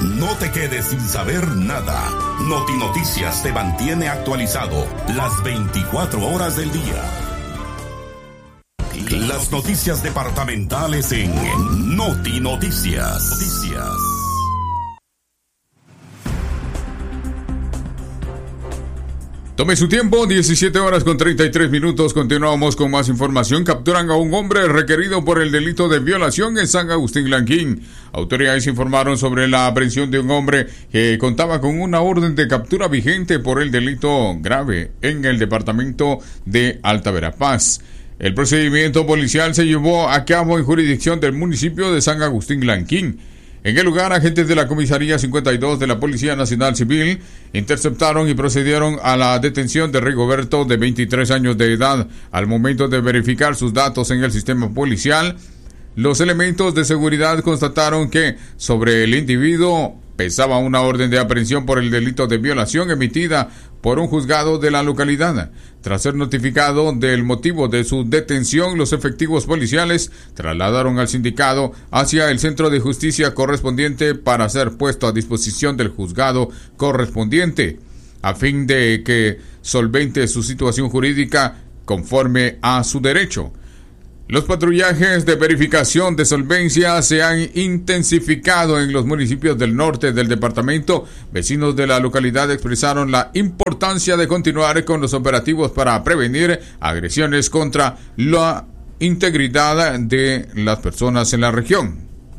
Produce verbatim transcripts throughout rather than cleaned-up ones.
No te quedes sin saber nada. Noti Noticias te mantiene actualizado las veinticuatro horas del día. Las noticias departamentales en Noti Noticias. Noticias. Tome su tiempo, diecisiete horas con treinta y tres minutos. Continuamos con más información. Capturan a un hombre requerido por el delito de violación en San Agustín Lanquín. Autoridades informaron sobre la aprehensión de un hombre que contaba con una orden de captura vigente por el delito grave en el departamento de Alta Verapaz. El procedimiento policial se llevó a cabo en jurisdicción del municipio de San Agustín Lanquín. En el lugar, agentes de la Comisaría cincuenta y dos de la Policía Nacional Civil interceptaron y procedieron a la detención de Rigoberto, de veintitrés años de edad. Al momento de verificar sus datos en el sistema policial, los elementos de seguridad constataron que sobre el individuo pesaba una orden de aprehensión por el delito de violación emitida por un juzgado de la localidad. Tras ser notificado del motivo de su detención, los efectivos policiales trasladaron al sindicado hacia el centro de justicia correspondiente para ser puesto a disposición del juzgado correspondiente, a fin de que solvente su situación jurídica conforme a su derecho. Los patrullajes de verificación de solvencia se han intensificado en los municipios del norte del departamento. Vecinos de la localidad expresaron la importancia de continuar con los operativos para prevenir agresiones contra la integridad de las personas en la región.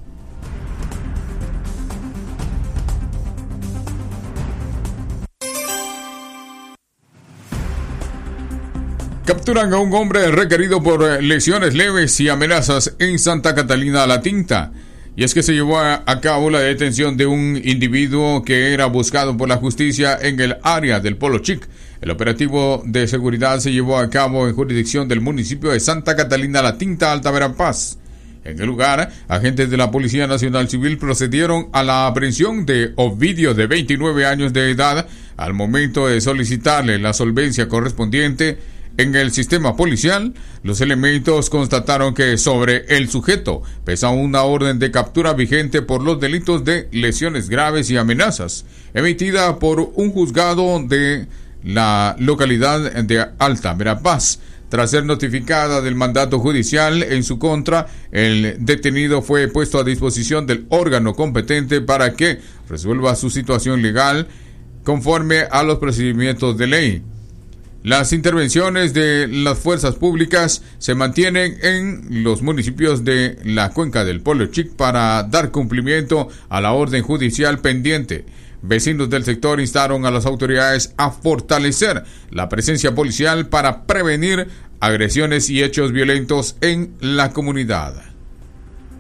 Capturan a un hombre requerido por lesiones leves y amenazas en Santa Catalina La Tinta. Y es que se llevó a, a cabo la detención de un individuo que era buscado por la justicia en el área del Polo Chic. El operativo de seguridad se llevó a cabo en jurisdicción del municipio de Santa Catalina La Tinta, Alta Verapaz. En el lugar, agentes de la Policía Nacional Civil procedieron a la aprehensión de Ovidio, de veintinueve años de edad. Al momento de solicitarle la solvencia correspondiente en el sistema policial, los elementos constataron que sobre el sujeto pesa una orden de captura vigente por los delitos de lesiones graves y amenazas, emitida por un juzgado de la localidad de Alta Verapaz. Tras ser notificada del mandato judicial en su contra, el detenido fue puesto a disposición del órgano competente para que resuelva su situación legal conforme a los procedimientos de ley. Las intervenciones de las fuerzas públicas se mantienen en los municipios de la cuenca del Polo Chic para dar cumplimiento a la orden judicial pendiente. Vecinos del sector instaron a las autoridades a fortalecer la presencia policial para prevenir agresiones y hechos violentos en la comunidad.